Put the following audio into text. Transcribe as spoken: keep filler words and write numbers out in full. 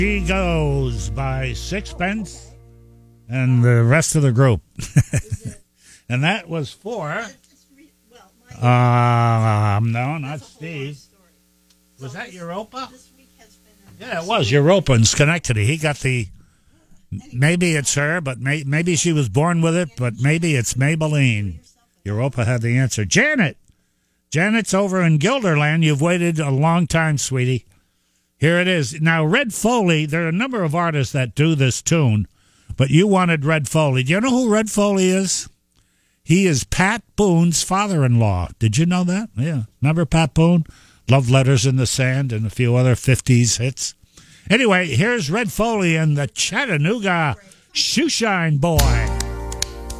She Goes by Sixpence and the rest of the group. And that was for... Uh, no, not Steve. Was that Europa? Yeah, it was Europa in Schenectady. He got the... Maybe it's her, but may, maybe she was born with it, but maybe it's Maybelline. Europa had the answer. Janet! Janet's over in Gilderland. You've waited a long time, sweetie. Here it is. Now, Red Foley, there are a number of artists that do this tune, but you wanted Red Foley. Do you know who Red Foley is? He is Pat Boone's father-in-law. Did you know that? Yeah. Remember Pat Boone? Love Letters in the Sand and a few other fifties hits. Anyway, here's Red Foley and the Chattanooga Shoeshine Boy.